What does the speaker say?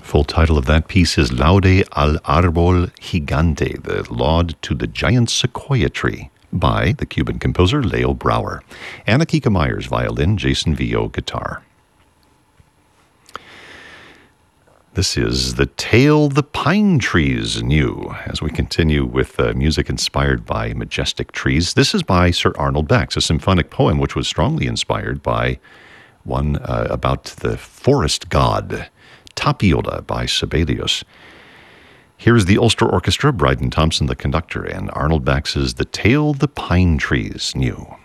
Full title of that piece is Laude al Arbol Gigante, the Laud to the Giant Sequoia Tree, by the Cuban composer Leo Brouwer. Anna Kika Myers, violin, Jason Vio, guitar. This is The Tale the Pine Trees Knew, as we continue with music inspired by majestic trees. This is by Sir Arnold Bax, a symphonic poem which was strongly inspired by one about the forest god, Tapiola, by Sibelius. Here is the Ulster Orchestra, Bryden Thompson the conductor, and Arnold Bax's The Tale the Pine Trees Knew.